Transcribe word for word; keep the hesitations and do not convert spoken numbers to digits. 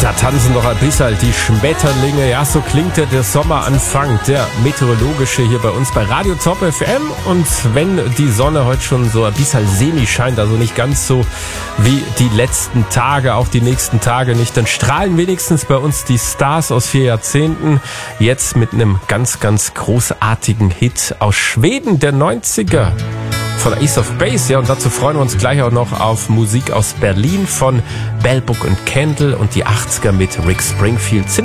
Da tanzen noch ein bisschen die Schmetterlinge. Ja, so klingt der, der Sommeranfang, der meteorologische hier bei uns bei Radio Top F M. Und wenn die Sonne heute schon so ein bisschen semi scheint, also nicht ganz so wie die letzten Tage, auch die nächsten Tage nicht, dann strahlen wenigstens bei uns die Stars aus vier Jahrzehnten. Jetzt mit einem ganz, ganz großartigen Hit aus Schweden der neunziger. Von Ace of Base, ja, und dazu freuen wir uns gleich auch noch auf Musik aus Berlin von Bell Book and Candle und die achtziger mit Rick Springfield.